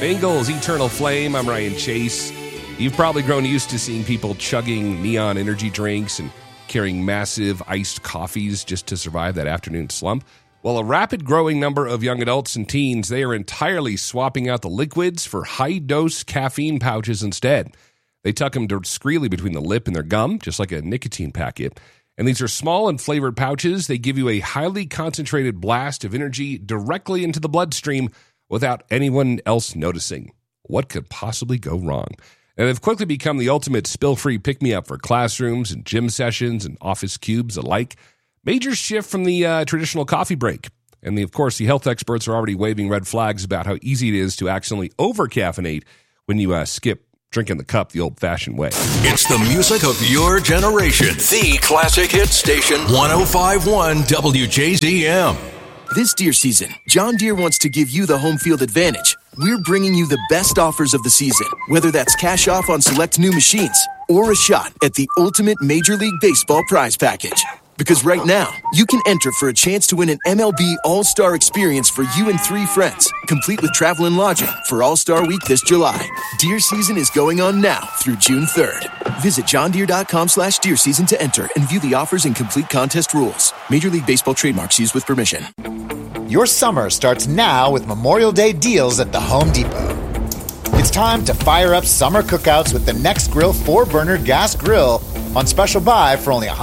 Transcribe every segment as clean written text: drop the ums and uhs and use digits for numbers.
Bengals Eternal Flame. I'm Ryan Chase. You've probably grown used to seeing people chugging neon energy drinks and carrying massive iced coffees just to survive that afternoon slump. Well, a rapid growing number of young adults and teens, they are entirely swapping out the liquids for high-dose caffeine pouches instead. They tuck them discreetly between the lip and their gum, just like a nicotine packet. And these are small and flavored pouches. They give you a highly concentrated blast of energy directly into the bloodstream without anyone else noticing. What could possibly go wrong? And they've quickly become the ultimate spill-free pick-me-up for classrooms and gym sessions and office cubes alike. Major shift from the traditional coffee break. And of course, the health experts are already waving red flags about how easy it is to accidentally over-caffeinate when you skip drinking the cup the old-fashioned way. It's the music of your generation. The Classic Hit Station, 105.1 WJZM. This deer season, John Deere wants to give you the home field advantage. We're bringing you the best offers of the season, whether that's cash off on select new machines or a shot at the ultimate Major League Baseball prize package. Because right now, you can enter for a chance to win an MLB All-Star experience for you and 3 friends, complete with travel and lodging for All-Star Week this July. Deer season is going on now through June 3rd. Visit johndeere.com/deer season to enter and view the offers and complete contest rules. Major League Baseball trademarks used with permission. Your summer starts now with Memorial Day deals at the Home Depot. It's time to fire up summer cookouts with the Next Grill 4-burner gas grill on special buy for only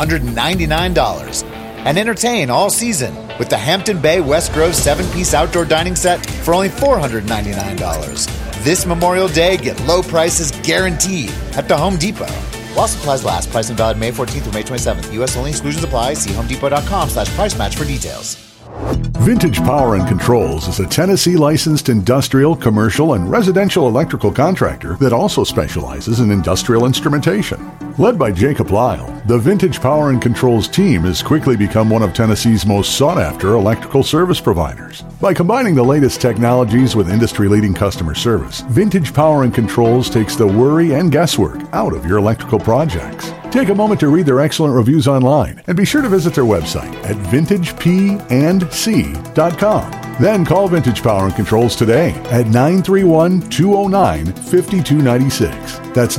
$199. And entertain all season with the Hampton Bay West Grove 7-piece outdoor dining set for only $499. This Memorial Day, get low prices guaranteed at the Home Depot. While supplies last, pricing valid May 14th through May 27th. U.S. only, exclusions apply. See homedepot.com/price match for details. Vintage Power and Controls is a Tennessee licensed industrial, commercial, and residential electrical contractor that also specializes in industrial instrumentation. Led by Jacob Lyle, the Vintage Power and Controls team has quickly become one of Tennessee's most sought-after electrical service providers. By combining the latest technologies with industry-leading customer service, Vintage Power and Controls takes the worry and guesswork out of your electrical projects. Take a moment to read their excellent reviews online and be sure to visit their website at vintagepandc.com. Then call Vintage Power and Controls today at 931-209-5296. That's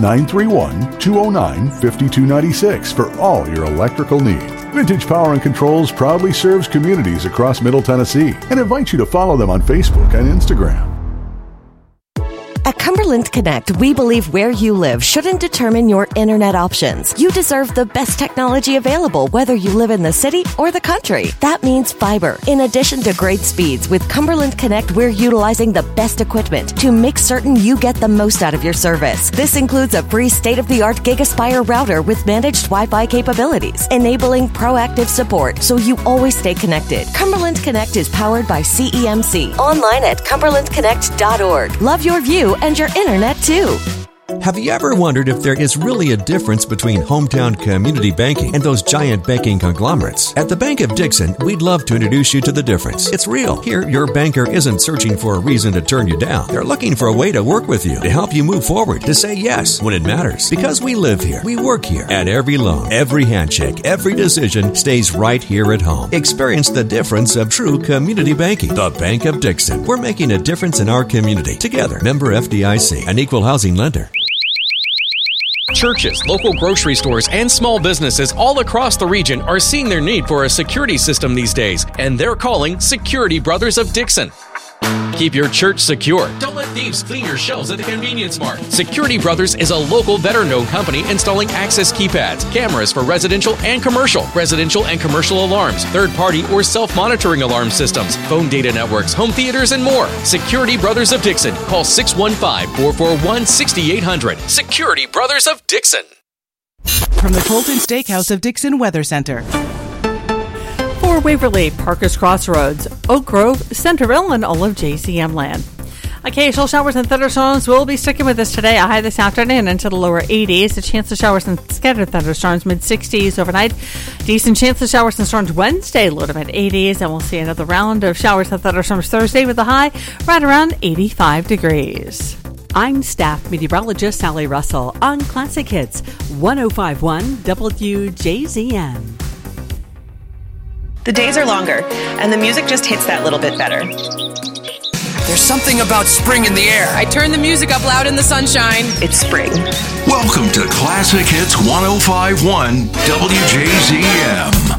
931-209-5296 for all your electrical needs. Vintage Power and Controls proudly serves communities across Middle Tennessee and invites you to follow them on Facebook and Instagram. At Cumberland Connect, we believe where you live shouldn't determine your internet options. You deserve the best technology available, whether you live in the city or the country. That means fiber. In addition to great speeds, with Cumberland Connect, we're utilizing the best equipment to make certain you get the most out of your service. This includes a free state-of-the-art GigaSpire router with managed Wi-Fi capabilities, enabling proactive support so you always stay connected. Cumberland Connect is powered by CEMC. Online at cumberlandconnect.org. Love your view and your internet too. Have you ever wondered if there is really a difference between hometown community banking and those giant banking conglomerates? At the Bank of Dixon, we'd love to introduce you to the difference. It's real. Here, your banker isn't searching for a reason to turn you down. They're looking for a way to work with you, to help you move forward, to say yes when it matters. Because we live here, we work here, and every loan, every handshake, every decision stays right here at home. Experience the difference of true community banking. The Bank of Dixon. We're making a difference in our community. Together. Member FDIC. An equal housing lender. Churches, local grocery stores, and small businesses all across the region are seeing their need for a security system these days, and they're calling Security Brothers of Dixon. Keep your church secure. Don't let thieves clean your shelves at the convenience mart. Security Brothers is a local, veteran-owned company installing access keypads, cameras for residential and commercial alarms, third-party or self-monitoring alarm systems, phone data networks, home theaters, and more. Security Brothers of Dixon. Call 615-441-6800. Security Brothers of Dixon. From the Colton Steakhouse of Dixon Weather Center. For Waverly, Parker's Crossroads, Oak Grove, Centerville, and all of JCM land. Occasional showers and thunderstorms will be sticking with us today. A high this afternoon into the lower 80s. A chance of showers and scattered thunderstorms mid-60s overnight. Decent chance of showers and storms Wednesday, low to mid-80s. And we'll see another round of showers and thunderstorms Thursday with a high right around 85 degrees. I'm staff meteorologist Sally Russell on Classic Hits 105.1 WJZM. The days are longer, and the music just hits that little bit better. There's something about spring in the air. I turn the music up loud in the sunshine. It's spring. Welcome to Classic Hits 105.1 WJZM.